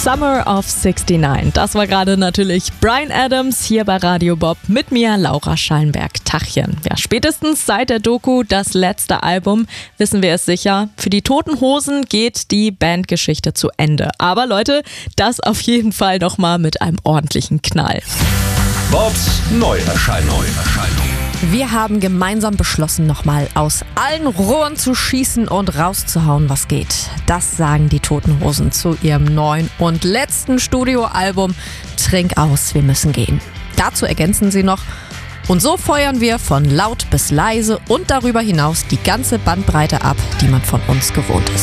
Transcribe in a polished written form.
Summer of 69. Das war gerade natürlich Bryan Adams hier bei Radio Bob mit mir, Laura Schallenberg. Tachchen. Ja, spätestens seit der Doku Das letzte Album wissen wir es sicher. Für die Toten Hosen geht die Bandgeschichte zu Ende. Aber Leute, das auf jeden Fall noch mal mit einem ordentlichen Knall. Bobs Neuerscheinung. Wir haben gemeinsam beschlossen, nochmal aus allen Rohren zu schießen und rauszuhauen, was geht. Das sagen die Toten Hosen zu ihrem neuen und letzten Studioalbum Trink aus, wir müssen gehen. Dazu ergänzen sie noch: Und so feuern wir von laut bis leise und darüber hinaus die ganze Bandbreite ab, die man von uns gewohnt ist.